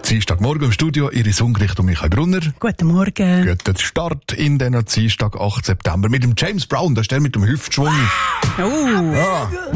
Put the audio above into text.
Dienstagmorgen im Studio, Iris Ungricht und Michael Brunner. Guten Morgen. Guten Start in den Dienstag, 8. September mit dem James Brown, der ist der mit dem Hüftschwung. Oh. Ah,